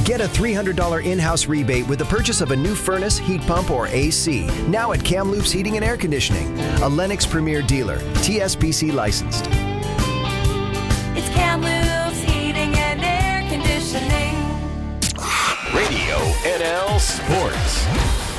Get a $300 in-house rebate with the purchase of a new furnace, heat pump, or AC. Now at Kamloops Heating and Air Conditioning, a Lennox Premier dealer, TSPC licensed. It's Kamloops Heating and Air Conditioning. Radio NL Sports.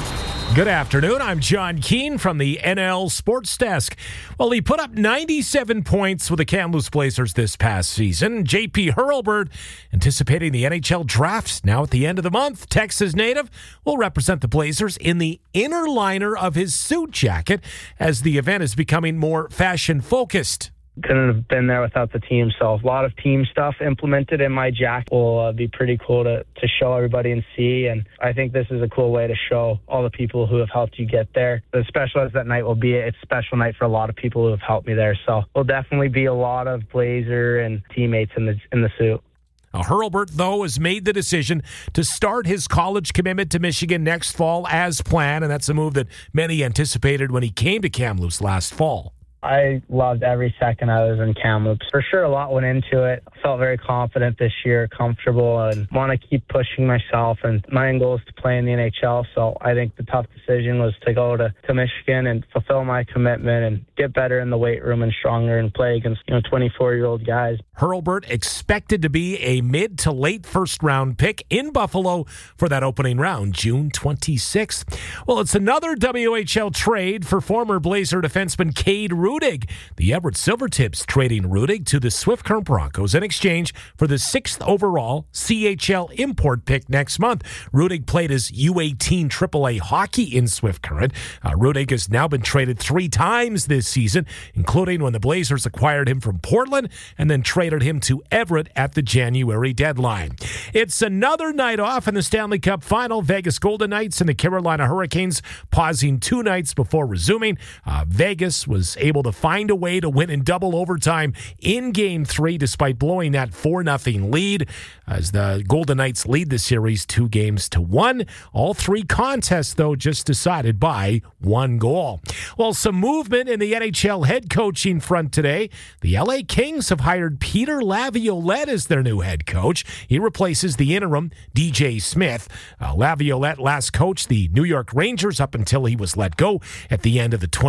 Good afternoon. I'm John Keane from the NL Sports Desk. Well, he put up 97 points with the Kamloops Blazers this past season. JP Hurlburt, anticipating the NHL draft now at the end of the month. Texas native will represent the Blazers in the inner liner of his suit jacket as the event is becoming more fashion-focused. Couldn't have been there without the team, so a lot of team stuff implemented in my jacket will be pretty cool to show everybody and see, and I think this is a cool way to show all the people who have helped you get there. As special as that night will be, it's a special night for a lot of people who have helped me there, so there'll definitely be a lot of Blazer and teammates in the suit. Hurlburt, though, has made the decision to start his college commitment to Michigan next fall as planned, and that's a move that many anticipated when he came to Kamloops last fall. I loved every second I was in Kamloops. For sure, a lot went into it. I felt very confident this year, comfortable, and want to keep pushing myself. And my end goal is to play in the NHL, so I think the tough decision was to go to Michigan and fulfill my commitment and get better in the weight room and stronger and play against 24-year-old guys. Hurlburt expected to be a mid to late first-round pick in Buffalo for that opening round, June 26th. Well, it's another WHL trade for former Blazer defenseman Cade Rudig. The Everett Silvertips trading Rudig to the Swift Current Broncos in exchange for the 6th overall CHL import pick next month. Rudig played his U18 AAA hockey in Swift Current. Rudig has now been traded 3 times this season, including when the Blazers acquired him from Portland and then traded him to Everett at the January deadline. It's another night off in the Stanley Cup Final. Vegas Golden Knights and the Carolina Hurricanes pausing 2 nights before resuming. Vegas was able to find a way to win in double overtime in Game 3 despite blowing that 4-0 lead as the Golden Knights lead the series 2-1. All 3 contests, though, just decided by 1 goal. Well, some movement in the NHL head coaching front today. The LA Kings have hired Peter Laviolette as their new head coach. He replaces the interim DJ Smith. Laviolette last coached the New York Rangers up until he was let go at the end of the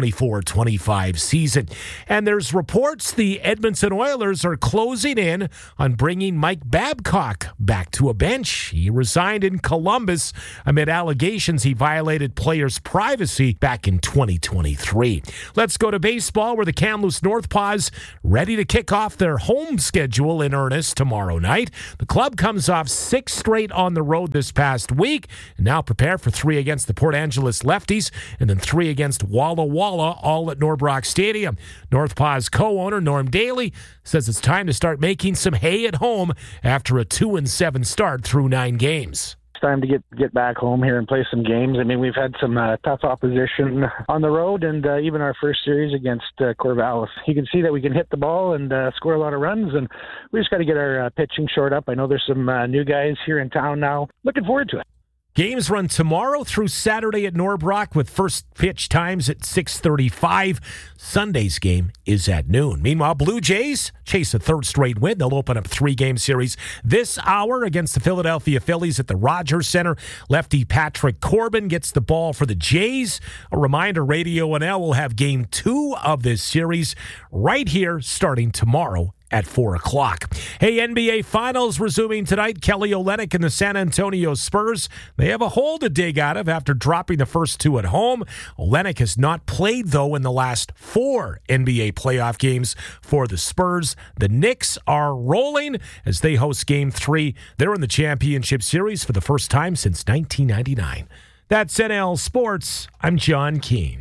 24-25 season. And there's reports the Edmonton Oilers are closing in on bringing Mike Babcock back to a bench. He resigned in Columbus amid allegations he violated players' privacy back in 2023. Let's go to baseball, where the Kamloops Northpaws ready to kick off their home schedule in earnest tomorrow night. The club comes off 6 straight on the road this past week and now prepare for 3 against the Port Angeles Lefties and then 3 against Walla Walla, all at Norbrook Stadium. Northpaws co-owner Norm Daly says it's time to start making some hay at home after a 2-7 start through 9 games. It's time to get back home here and play some games. I mean, we've had some tough opposition on the road, and even our first series against Corvallis. You can see that we can hit the ball and score a lot of runs, and we just got to get our pitching shored up. I know there's some new guys here in town now. Looking forward to it. Games run tomorrow through Saturday at Norbrook with first pitch times at 6:35. Sunday's game is at noon. Meanwhile, Blue Jays chase a 3rd straight win. They'll open up 3-game series this hour against the Philadelphia Phillies at the Rogers Center. Lefty Patrick Corbin gets the ball for the Jays. A reminder, Radio NL will have Game 2 of this series right here starting tomorrow at 4 o'clock. Hey, NBA Finals resuming tonight. Kelly Olynyk and the San Antonio Spurs. They have a hole to dig out of after dropping the first 2 at home. Olynyk has not played, though, in the last 4 NBA playoff games for the Spurs. The Knicks are rolling as they host Game 3. They're in the championship series for the first time since 1999. That's NL Sports. I'm John Keane.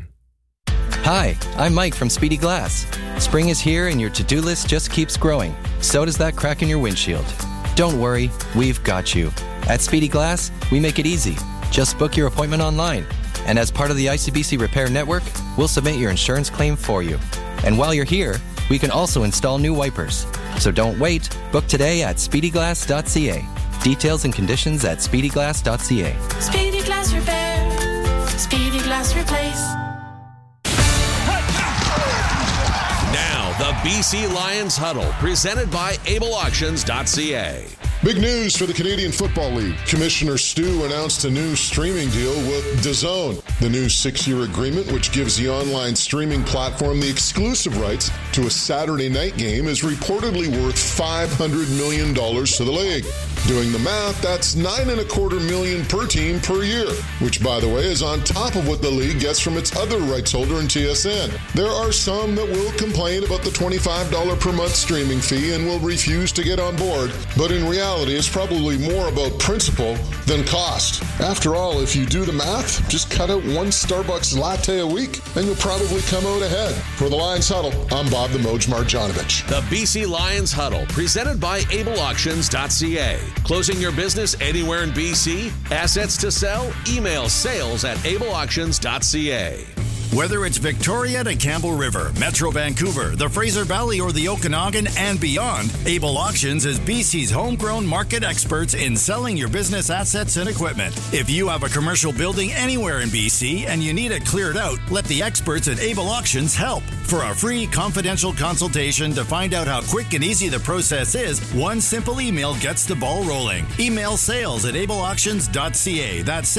Hi, I'm Mike from Speedy Glass. Spring is here and your to-do list just keeps growing. So does that crack in your windshield. Don't worry, we've got you. At Speedy Glass, we make it easy. Just book your appointment online. And as part of the ICBC Repair Network, we'll submit your insurance claim for you. And while you're here, we can also install new wipers. So don't wait. Book today at speedyglass.ca. Details and conditions at speedyglass.ca. Speedy Glass Repair. Speedy Glass Replace. Now, the BC Lions Huddle, presented by AbleAuctions.ca. Big news for the Canadian Football League. Commissioner Stu announced a new streaming deal with DAZN. The new 6-year agreement, which gives the online streaming platform the exclusive rights to a Saturday night game, is reportedly worth $500 million to the league. Doing the math, that's $9.25 million per team per year, which, by the way, is on top of what the league gets from its other rights holder in TSN. There are some that will complain about the $25 per month streaming fee and will refuse to get on board, but in reality, it's probably more about principle than cost. After all, if you do the math, just cut out one Starbucks latte a week, and you'll probably come out ahead. For the Lions Huddle, I'm Bob the Moj Marjanovic. The BC Lions Huddle, presented by AbleAuctions.ca. Closing your business anywhere in BC? Assets to sell? Email sales@AbleAuctions.ca. Whether it's Victoria to Campbell River, Metro Vancouver, the Fraser Valley, or the Okanagan and beyond, Able Auctions is BC's homegrown market experts in selling your business assets and equipment. If you have a commercial building anywhere in BC and you need it cleared out, let the experts at Able Auctions help. For a free confidential consultation to find out how quick and easy the process is, one simple email gets the ball rolling. Email sales@ableauctions.ca. That's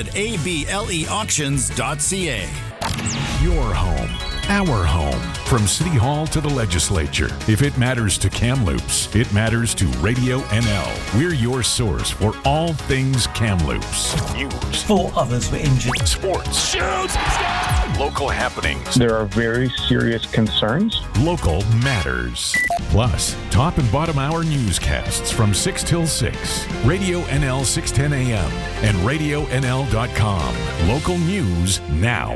sales@ableauctions.ca. Your home, our home. From City Hall to the Legislature. If it matters to Kamloops, it matters to Radio NL. We're your source for all things Kamloops. News. 4 others were injured. Sports. Shoots! Local happenings. There are very serious concerns. Local matters. Plus, top and bottom hour newscasts from 6 till 6. Radio NL 610 AM and RadioNL.com. Local news now.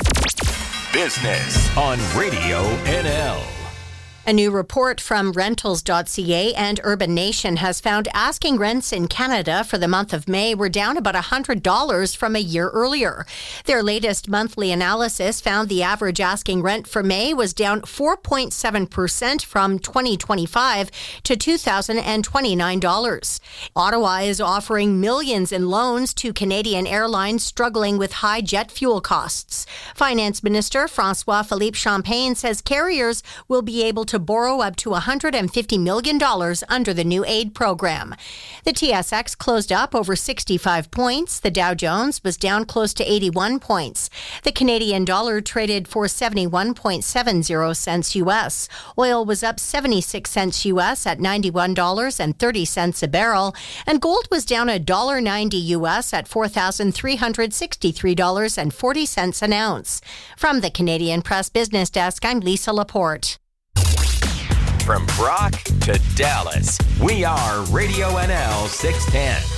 Business on Radio NL. A new report from Rentals.ca and Urban Nation has found asking rents in Canada for the month of May were down about $100 from a year earlier. Their latest monthly analysis found the average asking rent for May was down 4.7% from 2025 to $2,029. Ottawa is offering millions in loans to Canadian airlines struggling with high jet fuel costs. Finance Minister François-Philippe Champagne says carriers will be able to borrow up to $150 million under the new aid program. The TSX closed up over 65 points. The Dow Jones was down close to 81 points. The Canadian dollar traded for 71.70 cents U.S. Oil was up 76 cents U.S. at $91.30 a barrel. And gold was down $1.90 U.S. at $4,363.40 an ounce. From the Canadian Press Business Desk, I'm Lisa Laporte. From Brock to Dallas, we are Radio NL 610.